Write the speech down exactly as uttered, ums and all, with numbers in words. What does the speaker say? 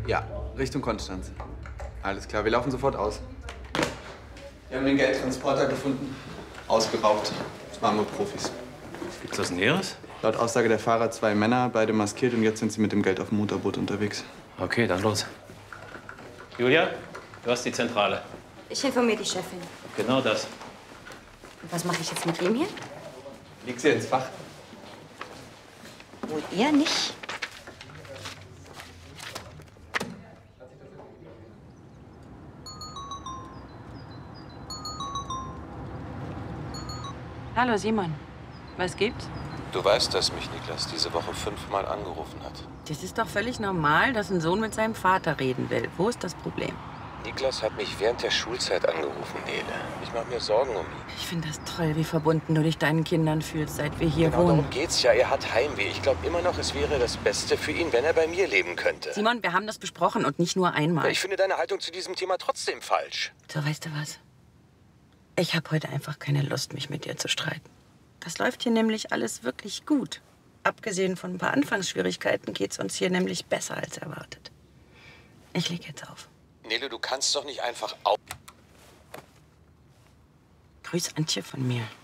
Ja, Richtung Konstanz. Alles klar, wir laufen sofort aus. Wir haben den Geldtransporter gefunden. Ausgeraubt. Das waren wir Profis. Gibt's was Näheres? Laut Aussage der Fahrer zwei Männer, beide maskiert, und jetzt sind sie mit dem Geld auf dem Motorboot unterwegs. Okay, dann los. Julia, du hast die Zentrale. Ich informiere die Chefin. Genau das. Und was mache ich jetzt mit ihm hier? Leg sie ins Fach. Wohl eher nicht. Hallo Simon, was gibt's? Du weißt, dass mich Niklas diese Woche fünfmal angerufen hat. Das ist doch völlig normal, dass ein Sohn mit seinem Vater reden will. Wo ist das Problem? Niklas hat mich während der Schulzeit angerufen, Nele. Ich mache mir Sorgen um ihn. Ich finde das toll, wie verbunden du dich deinen Kindern fühlst, seit wir hier Genau wohnen. darum geht's ja. Er hat Heimweh. Ich glaube immer noch, es wäre das Beste für ihn, wenn er bei mir leben könnte. Simon, wir haben das besprochen und nicht nur einmal. Ich finde deine Haltung zu diesem Thema trotzdem falsch. So, weißt du was? Ich habe heute einfach keine Lust, mich mit dir zu streiten. Das läuft hier nämlich alles wirklich gut. Abgesehen von ein paar Anfangsschwierigkeiten geht's uns hier nämlich besser als erwartet. Ich leg jetzt auf. Nele, du kannst doch nicht einfach auf... Grüß Antje von mir.